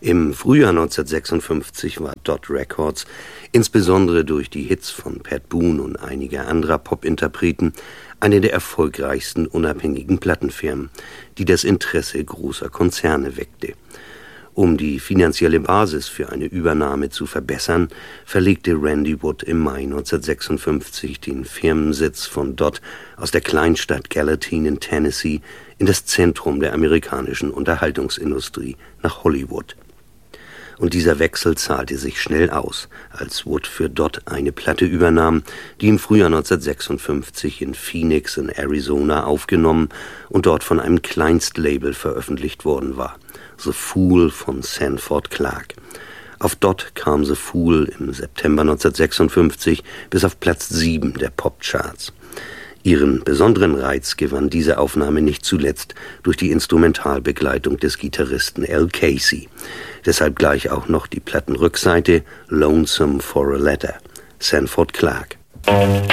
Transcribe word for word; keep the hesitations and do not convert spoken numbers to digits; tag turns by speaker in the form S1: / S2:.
S1: Im Frühjahr neunzehnhundertsechsundfünfzig war Dot Records, insbesondere durch die Hits von Pat Boone und einiger anderer Popinterpreten, eine der erfolgreichsten unabhängigen Plattenfirmen, die das Interesse großer Konzerne weckte. Um die finanzielle Basis für eine Übernahme zu verbessern, verlegte Randy Wood im Mai neunzehnhundertsechsundfünfzig den Firmensitz von Dot aus der Kleinstadt Gallatin in Tennessee in das Zentrum der amerikanischen Unterhaltungsindustrie nach Hollywood. Und dieser Wechsel zahlte sich schnell aus, als Wood für Dot eine Platte übernahm, die im Frühjahr neunzehnhundertsechsundfünfzig in Phoenix in Arizona aufgenommen und dort von einem Kleinstlabel veröffentlicht worden war, The Fool von Sanford Clarke. Auf Dot kam The Fool im September neunzehnhundertsechsundfünfzig bis auf Platz sieben der Popcharts. Ihren besonderen Reiz gewann diese Aufnahme nicht zuletzt durch die Instrumentalbegleitung des Gitarristen Al Casey. Deshalb gleich auch noch die Plattenrückseite Lonesome for a Letter, Sanford Clarke.